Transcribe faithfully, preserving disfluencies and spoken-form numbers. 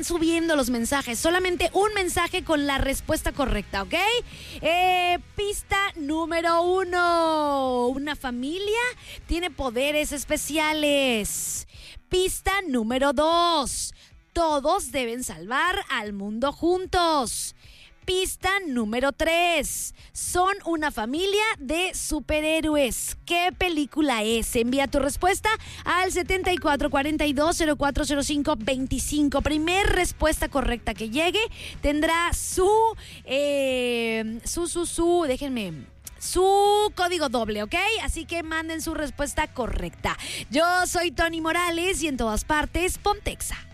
Subiendo los mensajes, solamente un mensaje con la respuesta correcta, ¿ok? Eh, pista número uno, una familia tiene poderes especiales. Pista número dos, todos deben salvar al mundo juntos. Pista número tres, son una familia de superhéroes. ¿Qué película es? Envía tu respuesta al setenta y cuatro cuarenta y dos cero cuatro cero cinco veinticinco. Primer respuesta correcta que llegue tendrá su, eh, su, su, su, déjenme... su código doble, ¿ok? Así que manden su respuesta correcta. Yo soy Tony Morales y en todas partes, Pontexa.